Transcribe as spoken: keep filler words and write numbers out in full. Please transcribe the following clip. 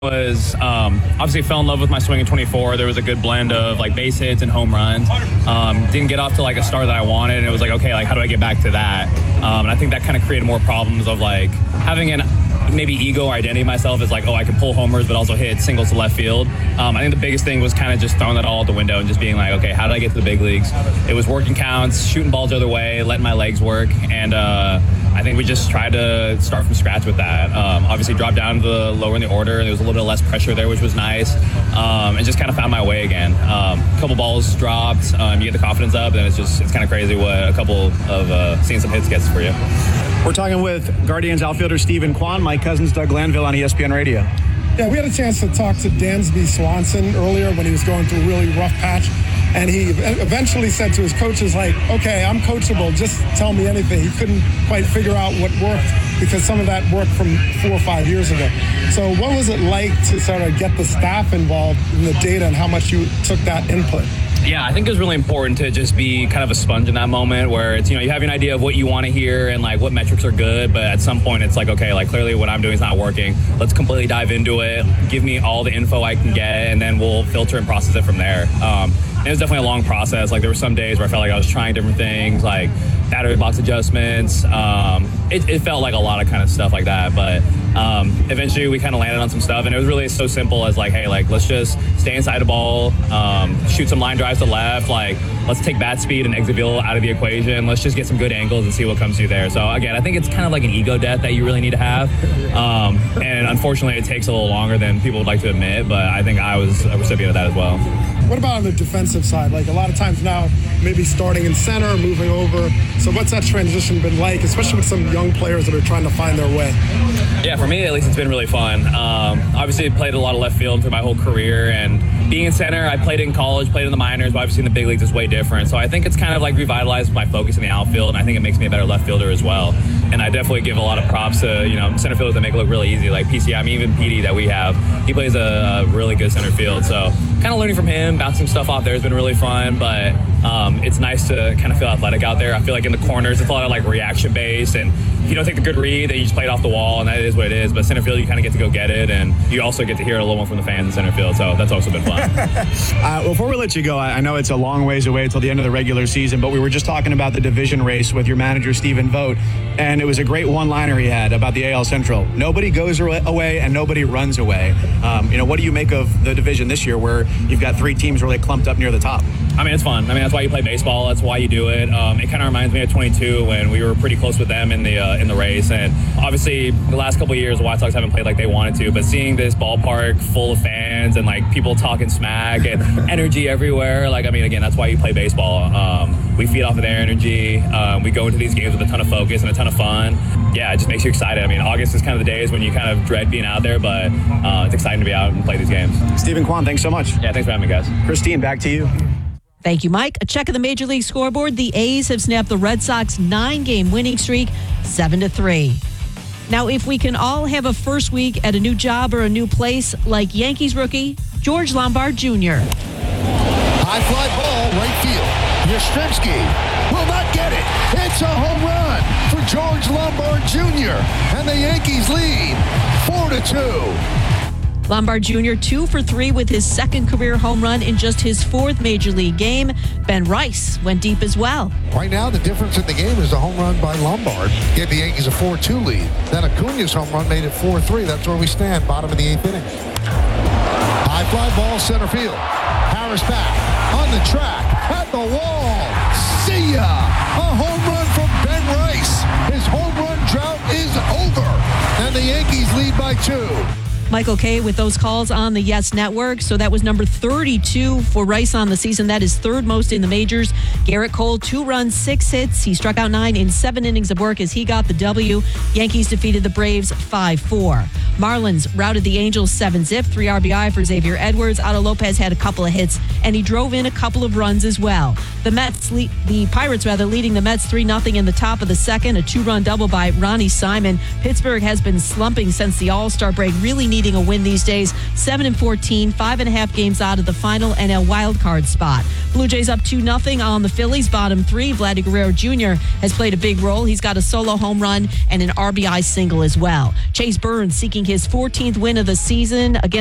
was um, obviously fell in love with my swing in twenty-four. There was a good blend of like base hits and home runs. Um, didn't get off to like a start that I wanted, and it was like, okay, like how do I get back to that? Um, and I think that kind of created more problems of like having an maybe ego or identity myself as like, oh, I can pull homers but also hit singles to left field. Um, I think the biggest thing was kind of just throwing that all out the window and just being like, okay, how did I get to the big leagues? It was working counts, shooting balls the other way, letting my legs work, and uh, I think we just tried to start from scratch with that. Um, obviously dropped down to the lower in the order, and there was a little bit less pressure there, which was nice, um, and just kind of found my way again. Um, a couple balls dropped, um, you get the confidence up, and it's just it's kind of crazy what a couple of uh, seeing some hits gets for you. We're talking with Guardians outfielder Steven Kwan, Mike Cousins, Doug Glanville on E S P N Radio. Yeah, we had a chance to talk to Dansby Swanson earlier when he was going through a really rough patch, and he eventually said to his coaches, like, okay, I'm coachable, just tell me anything. He couldn't quite figure out what worked because some of that worked from four or five years ago. So what was it like to sort of get the staff involved in the data and how much you took that input? Yeah, I think it was really important to just be kind of a sponge in that moment where it's, you know, you have an idea of what you want to hear and like what metrics are good, but at some point it's like, okay, like clearly what I'm doing is not working. Let's completely dive into it. Give me all the info I can get, and then we'll filter and process it from there. Um, it was definitely a long process. Like there were some days where I felt like I was trying different things, like battery box adjustments. Um, it, it felt like a lot of kind of stuff like that, but um, eventually we kind of landed on some stuff, and it was really so simple as like, hey, like let's just stay inside the ball, um, shoot some line drives to left, like let's take bat speed and exit velo out of the equation. Let's just get some good angles and see what comes through there. So again, I think it's kind of like an ego death that you really need to have, um, and unfortunately it takes a little longer than people would like to admit, but I think I was a recipient of that as well. What about on the defensive side? Like a lot of times now, maybe starting in center, moving over. So what's that transition been like, especially with some young players that are trying to find their way? Yeah, for me at least, it's been really fun. Um, obviously, I played a lot of left field through my whole career, and being in center, I played in college, played in the minors, but obviously in the big leagues is way different. So I think it's kind of like revitalized my focus in the outfield, and I think it makes me a better left fielder as well. And I definitely give a lot of props to, you know, center fielders that make it look really easy, like P C I. I mean, even P D that we have, he plays a, a really good center field. So kind of learning from him, bouncing stuff off there has been really fun, but um, it's nice to kind of feel athletic out there. I feel like in the corners, it's a lot of like reaction based, and if you don't take the good read, then you just play it off the wall, and that is what it is. But center field, you kind of get to go get it, and you also get to hear a little more from the fans in center field, so that's also been fun. uh, before we let you go, I, I know it's a long ways away until the end of the regular season, but we were just talking about the division race with your manager, Stephen Vogt, and it was a great one-liner he had about the A L Central. Nobody goes away and nobody runs away. Um, you know, what do you make of the division this year where you've got three teams really clumped up near the top? I mean, it's fun. I mean, that's why you play baseball. That's why you do it. Um, it kind of reminds me of twenty-two when we were pretty close with them in the uh, in the race. And obviously, the last couple of years, the White Sox haven't played like they wanted to. But seeing this ballpark full of fans and like people talking smack and energy everywhere, like I mean, again, that's why you play baseball. Um, we feed off of their energy. Um, we go into these games with a ton of focus and a ton of fun. Yeah, it just makes you excited. I mean, August is kind of the days when you kind of dread being out there, but uh, it's exciting to be out and play these games. Stephen Kwan, thanks so much. Yeah, thanks for having me, guys. Christine, back to you. Thank you, Mike. A check of the Major League scoreboard. The A's have snapped the Red Sox nine-game winning streak, seven to three. Now, if we can all have a first week at a new job or a new place, like Yankees rookie George Lombard Junior High fly ball, right field. Yastrzemski will not get it. It's a home run for George Lombard Junior And the Yankees lead four to two. Lombard Junior two for three with his second career home run in just his fourth Major League game. Ben Rice went deep as well. Right now, the difference in the game is the home run by Lombard gave the Yankees a four two lead. Then Acuna's home run made it four three. That's where we stand, bottom of the eighth inning. High fly ball, center field. Harris back on the track, at the wall. See ya! A home run from Ben Rice. His home run drought is over, and the Yankees lead by two. Michael Kay with those calls on the Yes Network. So that was number thirty-two for Rice on the season. That is third most in the majors. Garrett Cole, two runs, six hits. He struck out nine in seven innings of work as he got the W. Yankees defeated the Braves five four. Marlins routed the Angels seven zip, three R B I for Xavier Edwards. Otto Lopez had a couple of hits, and he drove in a couple of runs as well. The Mets, le- the Pirates rather, leading the Mets three nothing in the top of the second. A two-run double by Ronnie Simon. Pittsburgh has been slumping since the All-Star break, really needing a win these days. seven and fourteen, five and a half games out of the final N L wildcard spot. Blue Jays up two nothing on the Phillies. Bottom three, Vladdy Guerrero Junior has played a big role. He's got a solo home run and an R B I single as well. Chase Burns seeking his fourteenth win of the season against